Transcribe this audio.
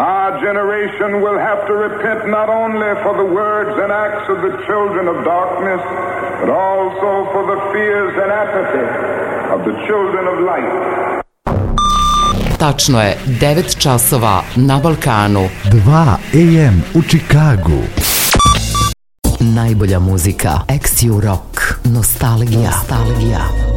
Our generation will have to repent not only for the words and acts of the children of darkness, but also for the fears and apathy of the children of light. Tačno je 9 časova na Balkanu. 2 AM u Čikagu. Najbolja muzika, Ex-Rock, Nostalgija.